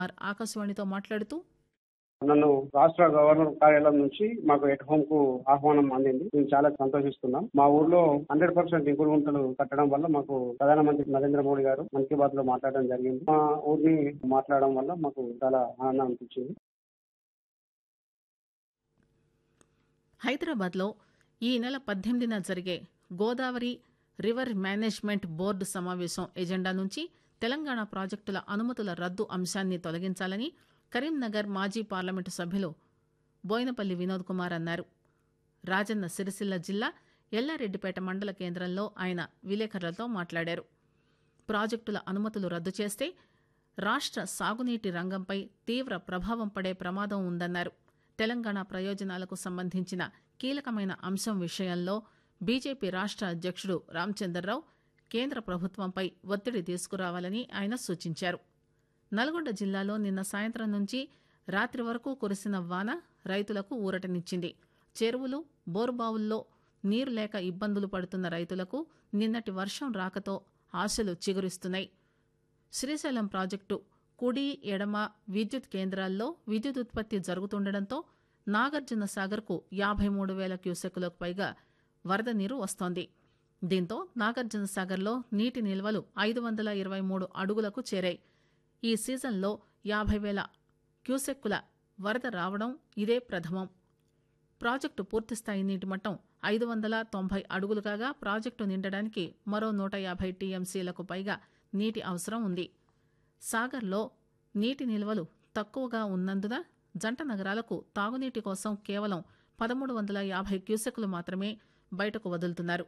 ఆకాశవాణితో మాట్లాడుతూ నన్ను రాష్ట్ర గవర్నర్ కార్యాలయం నుంచి మాకు ఎట్ హోమ్ కు ఆహ్వానం అందింది. మేము చాలా సంతోషిస్తున్నాం. మా ఊర్లో 100% ఇంకుడు గుంతలు కట్టడం వల్ల మాకు ప్రధానమంత్రి నరేంద్ర మోడీ గారు మన్ కీ బాత్ లో మాట్లాడడం జరిగింది. మా ఊరిని మాట్లాడడం వల్ల మాకు చాలా ఆనందం అనిపించింది. హైదరాబాద్లో ఈ నెల 18న జరిగే గోదావరి రివర్ మేనేజ్మెంట్ బోర్డు సమావేశం ఎజెండా నుంచి తెలంగాణ ప్రాజెక్టుల అనుమతుల రద్దు అంశాన్ని తొలగించాలని కరీంనగర్ మాజీ పార్లమెంటు సభ్యులు బోయినపల్లి వినోద్ కుమార్ అన్నారు. రాజన్న సిరిసిల్ల జిల్లా ఎల్లారెడ్డిపేట మండల కేంద్రంలో ఆయన విలేకరులతో మాట్లాడారు. ప్రాజెక్టుల అనుమతులు రద్దు చేస్తే రాష్ట్ర సాగునీటి రంగంపై తీవ్ర ప్రభావం పడే ప్రమాదం ఉందన్నారు. తెలంగాణ ప్రయోజనాలకు సంబంధించిన కీలకమైన అంశం విషయంలో బీజేపీ రాష్ట్ర అధ్యక్షుడు రామచందర్రావు కేంద్ర ప్రభుత్వంపై ఒత్తిడి తీసుకురావాలని ఆయన సూచించారు. నల్గొండ జిల్లాలో నిన్న సాయంత్రం నుంచి రాత్రి వరకు కురిసిన వాన రైతులకు ఊరటనిచ్చింది. చెరువులు, బోరుబావుల్లో నీరు లేక ఇబ్బందులు పడుతున్న రైతులకు నిన్నటి వర్షం రాకతో ఆశలు చిగురిస్తున్నాయి. శ్రీశైలం ప్రాజెక్టు కుడి, ఎడమ విద్యుత్ కేంద్రాల్లో విద్యుత్ ఉత్పత్తి జరుగుతుండటంతో నాగార్జున సాగర్కు 53,000 క్యూసెక్కులకు పైగా వరద నీరు వస్తోంది. దీంతో నాగార్జున సాగర్లో నీటి నిల్వలు 523 అడుగులకు చేరాయి. ఈ సీజన్లో 50,000 క్యూసెక్కుల వరద రావడం ఇదే ప్రథమం. ప్రాజెక్టు పూర్తిస్థాయి నీటి మట్టం 590 అడుగులు కాగా ప్రాజెక్టు నిండడానికి మరో 150 టీఎంసీలకు పైగా నీటి అవసరం ఉంది. సాగర్లో నీటి నిల్వలు తక్కువగా ఉన్నందున జంట నగరాలకు తాగునీటి కోసం కేవలం 1,350 క్యూసెక్కులు మాత్రమే బయటకు వదులుతున్నారు.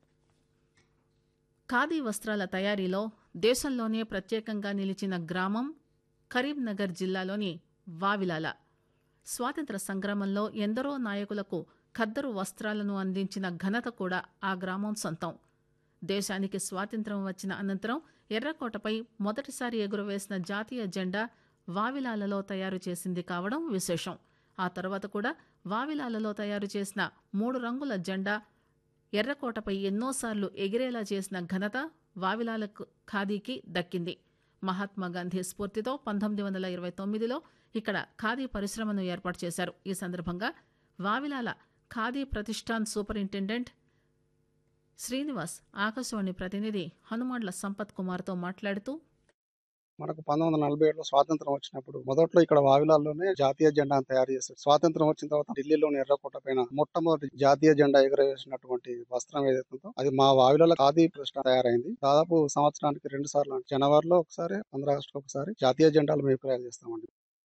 ఖాదీ వస్త్రాల తయారీలో దేశంలోనే ప్రత్యేకంగా నిలిచిన గ్రామం కరీంనగర్ జిల్లాలోని వావిలాల. స్వాతంత్ర సంగ్రామంలో ఎందరో నాయకులకు ఖద్దరు వస్త్రాలను అందించిన ఘనత కూడా ఆ గ్రామం సొంతం. దేశానికి స్వాతంత్ర్యం వచ్చిన అనంతరం ఎర్రకోటపై మొదటిసారి ఎగురవేసిన జాతీయ జెండా వావిలాలలో తయారు చేసింది కావడం విశేషం. ఆ తర్వాత కూడా వావిలాలలో తయారు చేసిన 3 రంగుల జెండా ఎర్రకోటపై ఎన్నోసార్లు ఎగిరేలా చేసిన ఘనత వావిలాల ఖాదీకి దక్కింది. మహాత్మాగాంధీ స్ఫూర్తితో 1929లో ఇక్కడ ఖాదీ పరిశ్రమను ఏర్పాటు చేశారు. ఈ సందర్భంగా వావిలాల ఖాదీ ప్రతిష్టాన్ సూపరింటెండెంట్ శ్రీనివాస్ ఆకాశవాణి ప్రతినిధి హనుమాండ్ల సంపత్ కుమార్తో మాట్లాడుతూ మనకు 1947లో స్వాతంత్రం వచ్చినప్పుడు మొదట్లో ఇక్కడ వావిలాల్లోనే జాతీయ జెండాను తయారు చేశారు. స్వాతంత్రం వచ్చిన తర్వాత ఢిల్లీలోని ఎర్రకోట పైన మొట్టమొదటి జాతీయ జెండా ఎగురవేసినటువంటి వస్త్రం ఏదైతుందో అది మా వావిలాల ఖాదీ ప్రతిష్టాన్ తయారైంది. దాదాపు సంవత్సరానికి 2 సార్లు జనవరిలో ఒకసారి, 15 ఆగస్టులో ఒకసారి జాతీయ జెండాలు మేము తయారు చేస్తామండి.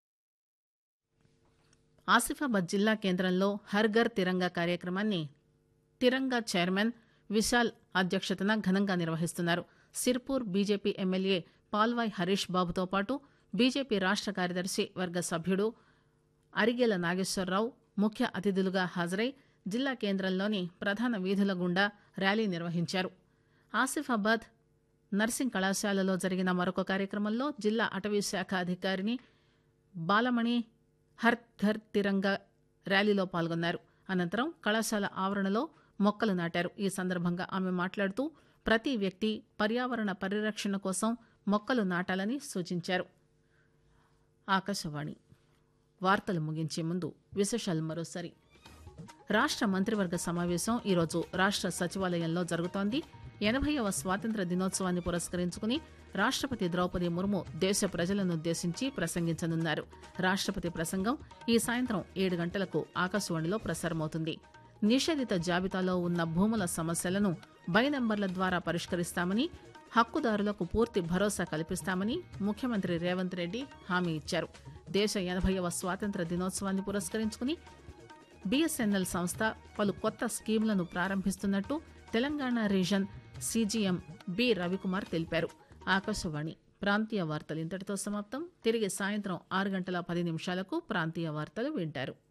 ఆసిఫాబాద్ జిల్లా కేంద్రంలో హర్ ఘర్ తిరంగా కార్యక్రమాన్ని తిరంగా చైర్మన్ విశాల్ అధ్యక్షతన ఘనంగా నిర్వహిస్తున్నారు. సిర్పూర్ బీజేపీ ఎమ్మెల్యే పాల్వాయ్ హరీష్ బాబుతో పాటు బీజేపీ రాష్ట్ర కార్యదర్శి వర్గ సభ్యుడు అరిగెల నాగేశ్వరరావు ముఖ్య అతిథులుగా హాజరై జిల్లా కేంద్రంలోని ప్రధాన వీధుల గుండా ర్యాలీ నిర్వహించారు. ఆసిఫాబాద్ నర్సింగ్ కళాశాలలో జరిగిన మరొక కార్యక్రమంలో జిల్లా అటవీ శాఖ అధికారిని బాలమణి హర్ ఘర్ తిరంగా ర్యాలీలో పాల్గొన్నారు. అనంతరం కళాశాల ఆవరణలో మొక్కలు నాటారు. ఈ సందర్భంగా ఆమె మాట్లాడుతూ ప్రతి వ్యక్తి పర్యావరణ పరిరక్షణ కోసం మొక్కలు నాటాలని సూచించారు. ఆకాశవాణి వార్తలు ముగించే ముందు విశేషాలు మరోసారి. రాష్ట్ర మంత్రివర్గ సమావేశం ఈరోజు రాష్ట్ర సచివాలయంలో జరుగుతోంది. 80వ స్వాతంత్ర దినోత్సవాన్ని పురస్కరించుకుని రాష్ట్రపతి ద్రౌపది ముర్ము దేశ ప్రజలనుద్దేశించి ప్రసంగించనున్నారు. రాష్ట్రపతి ప్రసంగం ఈ సాయంత్రం 7 గంటలకు ఆకాశవాణిలో ప్రసారమవుతుంది. నిషేధిత జాబితాలో ఉన్న భూముల సమస్యలను బై నంబర్ల ద్వారా పరిష్కరిస్తామని, హక్కుదారులకు పూర్తి భరోసా కల్పిస్తామని ముఖ్యమంత్రి రేవంత్ రెడ్డి హామీ ఇచ్చారు. దేశ 80వ స్వాతంత్ర దినోత్సవాన్ని పురస్కరించుకుని బీఎస్ఎన్ఎల్ సంస్థ పలు కొత్త స్కీంలను ప్రారంభిస్తున్నట్టు Telangana reason CGM B Ravikumar తెలిపారు. ఆకాశవాణి ప్రాంతీయ వార్తలు ఇంతటితో సమాప్తం. తిరిగి సాయంత్రం 6 గంటల 10 నిమిషాలకు ప్రాంతీయ వార్తలు వింటారు.